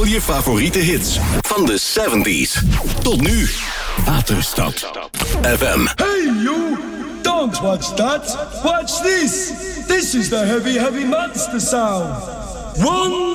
Al je favoriete hits van de 70s. Tot nu. Waterstad FM. Hey you! Don't watch that! Watch this! This is the heavy, heavy monster sound! One